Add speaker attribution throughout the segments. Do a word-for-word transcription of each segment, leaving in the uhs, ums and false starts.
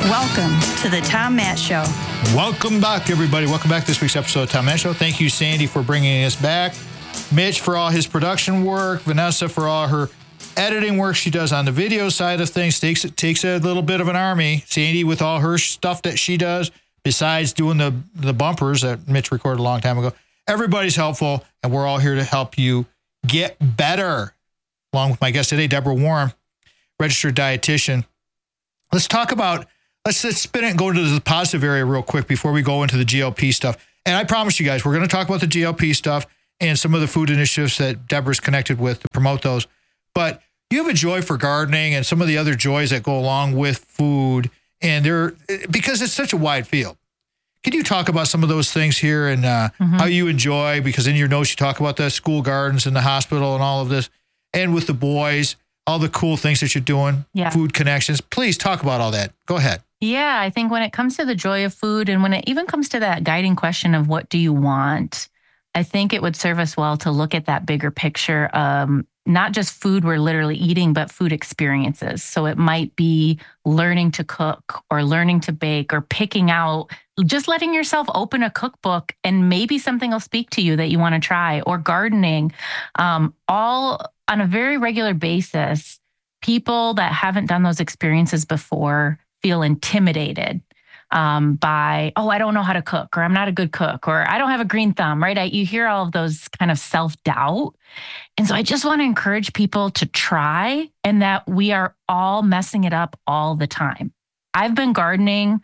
Speaker 1: Welcome to the Tom Matt Show.
Speaker 2: Welcome back, everybody. Welcome back to this week's episode of Tom Matt Show. Thank you, Sandy, for bringing us back. Mitch for all his production work. Vanessa for all her editing work she does on the video side of things. Takes it takes a little bit of an army. Sandy with all her stuff that she does, besides doing the, the bumpers that Mitch recorded a long time ago. Everybody's helpful, and we're all here to help you get better. Along with my guest today, Deborah Warren, registered dietitian. Let's talk about, let's, let's spin it and go into the positive area real quick before we go into the G L P stuff. And I promise you guys, we're going to talk about the G L P stuff and some of the food initiatives that Deborah's connected with to promote those. But you have a joy for gardening and some of the other joys that go along with food, and they're, because it's such a wide field. Can you talk about some of those things here and uh, mm-hmm. how you enjoy, because in your notes you talk about the school gardens and the hospital and all of this, and with the boys, all the cool things that you're doing, yeah. food connections. Please talk about all that. Go ahead.
Speaker 3: Yeah, I think when it comes to the joy of food, and when it even comes to that guiding question of what do you want, I think it would serve us well to look at that bigger picture, um, not just food we're literally eating, but food experiences. So it might be learning to cook or learning to bake or picking out, just letting yourself open a cookbook and maybe something will speak to you that you want to try, or gardening, um, all on a very regular basis. People that haven't done those experiences before feel intimidated um, by, oh, I don't know how to cook, or I'm not a good cook, or I don't have a green thumb, right? I, you hear all of those kind of self-doubt. And so I just want to encourage people to try, and that we are all messing it up all the time. I've been gardening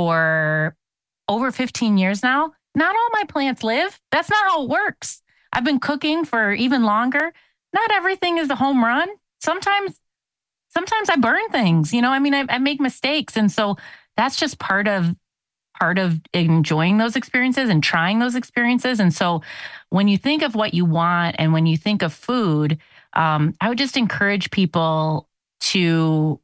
Speaker 3: for over fifteen years now. Not all my plants live. That's not how it works. I've been cooking for even longer. Not everything is a home run. Sometimes, sometimes I burn things, you know, I mean, I, I make mistakes. And so that's just part of, part of enjoying those experiences and trying those experiences. And so when you think of what you want and when you think of food, um, I would just encourage people to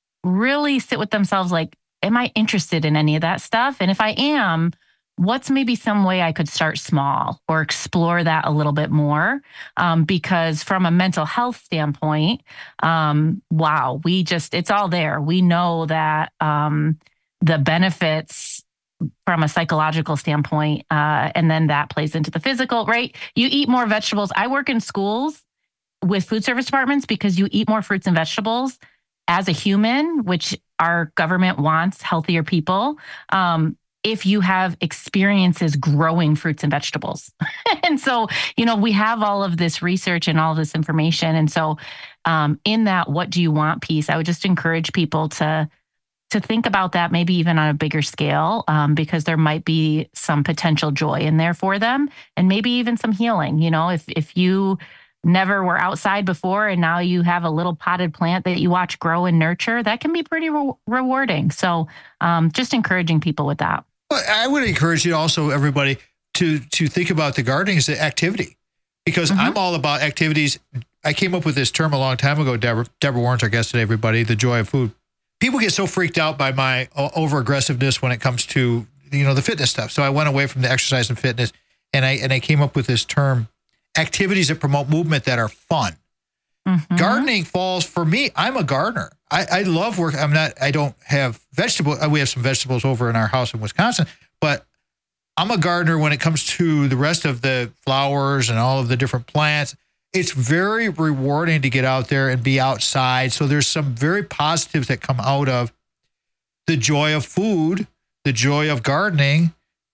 Speaker 3: really sit with themselves. Like, am I interested in any of that stuff? And if I am, what's maybe some way I could start small or explore that a little bit more? Um, because from a mental health standpoint, um, wow, we just, it's all there. We know that um, the benefits from a psychological standpoint, uh, and then that plays into the physical, right? You eat more vegetables. I work in schools with food service departments because you eat more fruits and vegetables as a human, which our government wants healthier people. Um, if you have experiences growing fruits and vegetables. And so, you know, we have all of this research and all of this information. And so um, in that, what do you want piece, I would just encourage people to, to think about that, maybe even on a bigger scale, um, because there might be some potential joy in there for them, and maybe even some healing. You know, if, if you never were outside before and now you have a little potted plant that you watch grow and nurture, that can be pretty re- rewarding. So um, just encouraging people with that.
Speaker 2: Well, I would encourage you also, everybody, to to think about the gardening as an activity, because mm-hmm. I'm all about activities. I came up with this term a long time ago. Deborah, Deborah Warren's our guest today, everybody, the joy of food. People get so freaked out by my over-aggressiveness when it comes to, you know, the fitness stuff. So I went away from the exercise and fitness, and I and I came up with this term, activities that promote movement that are fun. Mm-hmm. Gardening falls, for me, I'm a gardener. I, I love work. I'm not, I don't have vegetables. We have some vegetables over in our house in Wisconsin, but I'm a gardener when it comes to the rest of the flowers and all of the different plants. It's very rewarding to get out there and be outside. So there's some very positives that come out of the joy of food, the joy of gardening.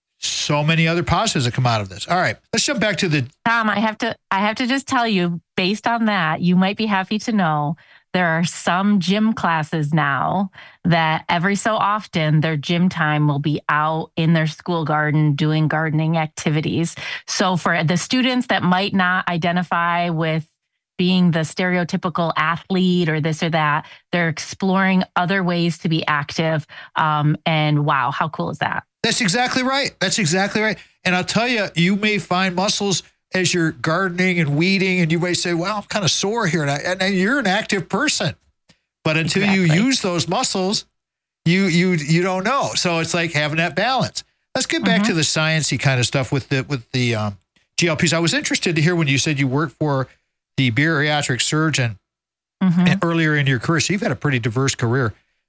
Speaker 2: So many other positives that come out of this. All right, let's jump back to the...
Speaker 3: Tom, I have to, I have to just tell you, based on that, you might be happy to know there are some gym classes now that every so often their gym time will be out in their school garden doing gardening activities. So for the students that might not identify with being the stereotypical athlete or this or that, they're exploring other ways to be active. Um, and wow, how cool is that?
Speaker 2: That's exactly right. That's exactly right. And I'll tell you, you may find muscles as you're gardening and weeding, and you may say, well, I'm kind of sore here. And, I, and you're an active person. But until exactly. you use those muscles, you you you don't know. So it's like having that balance. Let's get back mm-hmm. to the sciencey kind of stuff with the, with the um, G L Ps. I was interested to hear when you said you worked for the bariatric surgeon mm-hmm. earlier in your career. So you've had a pretty diverse career.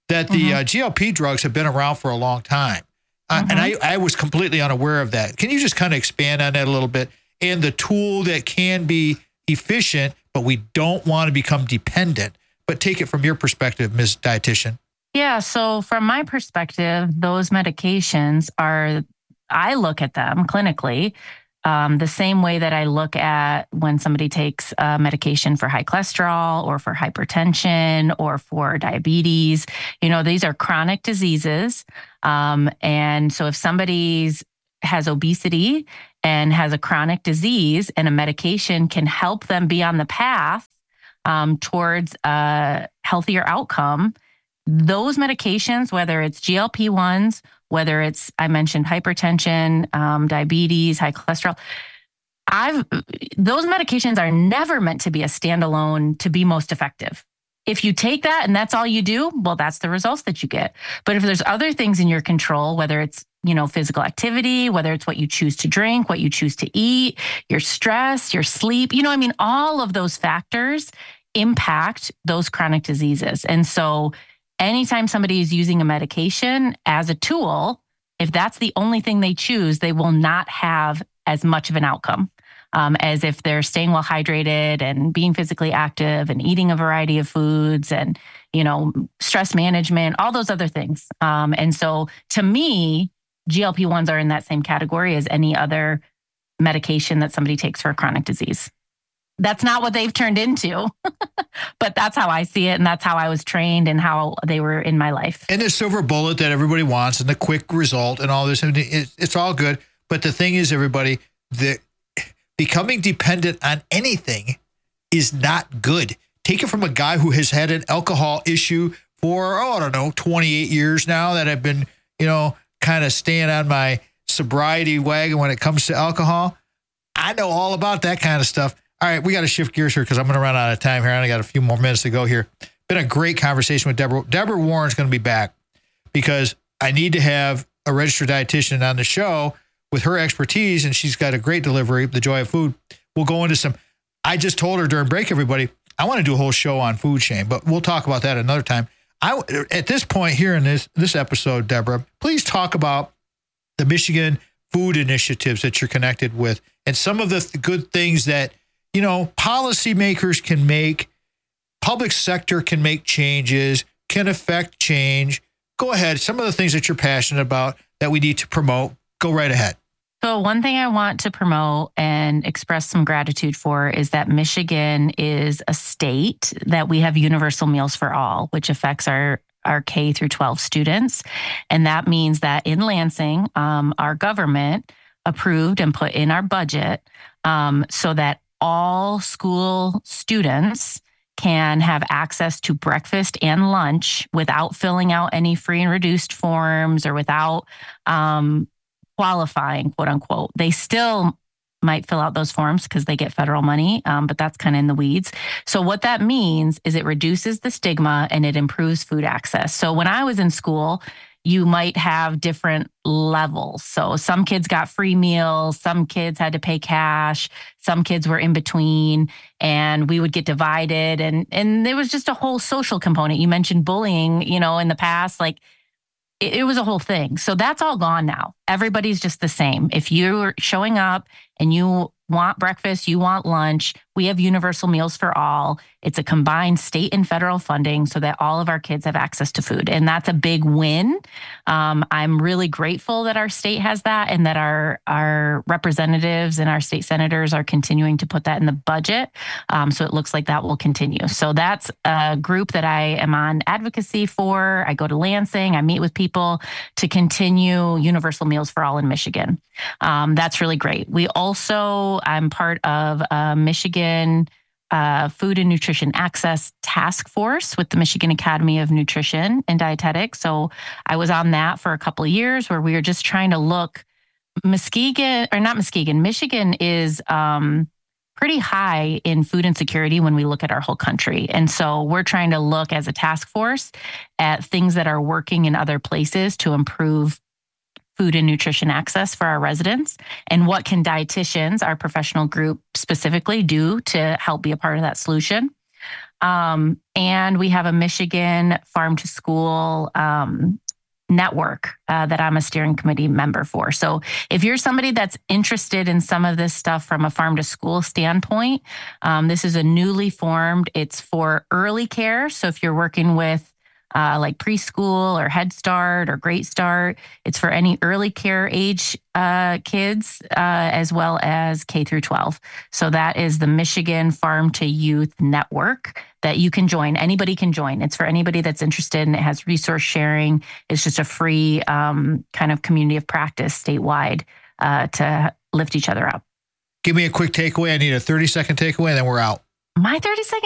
Speaker 2: that the
Speaker 3: Mhm.
Speaker 2: uh, G L P drugs have been around for a long time. Uh,
Speaker 3: Mhm.
Speaker 2: And I, I was completely unaware of that. Can you just kind of expand on that a little bit? And the tool that can be efficient, but we don't want to become dependent. But take it from your perspective, Miz Dietitian.
Speaker 3: Yeah. So, from my perspective, those medications are, I look at them clinically um, the same way that I look at when somebody takes a medication for high cholesterol or for hypertension or for diabetes. You know, these are chronic diseases. Um, and so, if somebody's has obesity and has a chronic disease and a medication can help them be on the path um, towards a healthier outcome, those medications, whether it's G L P ones, whether it's, I mentioned hypertension, um, diabetes, high cholesterol, I've, those medications are never meant to be a standalone to be most effective. If you take that and that's all you do, well, that's the results that you get. But if there's other things in your control, whether it's, you know, physical activity, whether it's what you choose to drink, what you choose to eat, your stress, your sleep, you know, I mean, all of those factors impact those chronic diseases. And so anytime somebody is using a medication as a tool, if that's the only thing they choose, they will not have as much of an outcome um, as if they're staying well hydrated and being physically active and eating a variety of foods and, you know, stress management, all those other things. Um, and so to me, G L P ones are in that same category as any other medication that somebody takes for a chronic disease. That's not what they've turned into, but that's how I see it. And that's how I was trained and how they were in my life.
Speaker 2: And the silver bullet that everybody wants and the quick result and all this, and it, it's all good. But the thing is, everybody, that becoming dependent on anything is not good. Take it from a guy who has had an alcohol issue for, oh, I don't know, twenty-eight years now that I've been, you know, kind of staying on my sobriety wagon when it comes to alcohol. I know all about that kind of stuff. All right, we got to shift gears here because I'm going to run out of time here. I only got a few more minutes to go here. Been a great conversation with Deborah. Deborah Warren's going to be back because I need to have a registered dietitian on the show with her expertise, and she's got a great delivery, The Joy of Food. We'll go into some, I just told her during break, everybody, I want to do a whole show on food shame, but we'll talk about that another time. I, at this point here in this, this episode, Deborah, please talk about the Michigan food initiatives that you're connected with and some of the th- good things that, you know, policymakers can make, public sector can make changes, can affect change. Go ahead. Some of the things that you're passionate about that we need to promote, go right ahead.
Speaker 3: So one thing I want to promote and express some gratitude for is that Michigan is a state that we have universal meals for all, which affects our our K through twelve students. And that means that in Lansing, um, our government approved and put in our budget um, so that all school students can have access to breakfast and lunch without filling out any free and reduced forms or without um, qualifying, quote unquote. They still might fill out those forms because they get federal money, um, but that's kind of in the weeds. So what that means is it reduces the stigma and it improves food access. So when I was in school, you might have different levels. So some kids got free meals, some kids had to pay cash, some kids were in between, and we would get divided. And, and there was just a whole social component. You mentioned bullying, you know, in the past, like it, it was a whole thing. So that's all gone now. Everybody's just the same. If you're showing up and you want breakfast, you want lunch, we have universal meals for all. It's a combined state and federal funding so that all of our kids have access to food. And that's a big win. Um, I'm really grateful that our state has that and that our, our representatives and our state senators are continuing to put that in the budget. Um, so it looks like that will continue. So that's a group that I am on advocacy for. I go to Lansing, I meet with people to continue universal meals for all in Michigan. Um, that's really great. We also, I'm part of a Michigan uh, Food and Nutrition Access Task Force with the Michigan Academy of Nutrition and Dietetics. So I was on that for a couple of years where we were just trying to look, Muskegon, or not Muskegon, Michigan is um, pretty high in food insecurity when we look at our whole country. And so we're trying to look as a task force at things that are working in other places to improve food and nutrition access for our residents, and what can dietitians, our professional group specifically, do to help be a part of that solution. Um, and we have a Michigan Farm to School um, network uh, that I'm a steering committee member for. So if you're somebody that's interested in some of this stuff from a farm to school standpoint, um, this is a newly formed, it's for early care. So if you're working with uh, like preschool or Head Start or Great Start, it's for any early care age uh, kids uh, as well as K through twelve. So that is the Michigan Farm to Youth Network that you can join. Anybody can join. It's for anybody that's interested, and it has resource sharing. It's just a free um, kind of community of practice statewide uh, to lift each other up.
Speaker 2: Give me a quick takeaway. I need a thirty second takeaway, and then we're out.
Speaker 3: My thirty second